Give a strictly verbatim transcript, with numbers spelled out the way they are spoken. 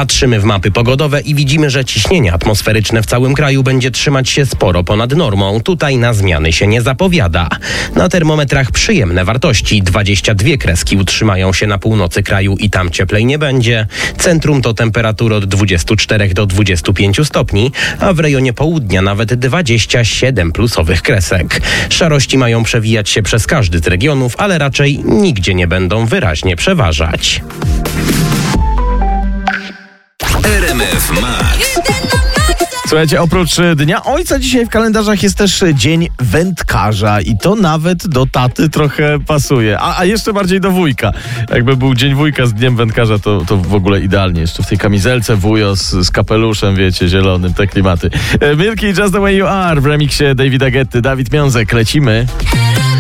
Patrzymy w mapy pogodowe i widzimy, że ciśnienie atmosferyczne w całym kraju będzie trzymać się sporo ponad normą. Tutaj na zmiany się nie zapowiada. Na termometrach przyjemne wartości. dwadzieścia dwie kreski utrzymają się na północy kraju i tam cieplej nie będzie. Centrum to temperatury od dwudziestu czterech do dwudziestu pięciu stopni, a w rejonie południa nawet dwadzieścia siedem plusowych kresek. Szarości mają przewijać się przez każdy z regionów, ale raczej nigdzie nie będą wyraźnie przeważać. R M F Max. Słuchajcie, oprócz Dnia Ojca dzisiaj w kalendarzach jest też Dzień Wędkarza i to nawet do taty trochę pasuje, a, a jeszcze bardziej do wujka. Jakby był Dzień Wujka z Dniem Wędkarza, to, to w ogóle idealnie. Jeszcze w tej kamizelce wujo z, z kapeluszem, wiecie, zielonym, te klimaty. Milky, Just the Way You Are w remiksie Davida Guetty, Dawid Miązek, lecimy.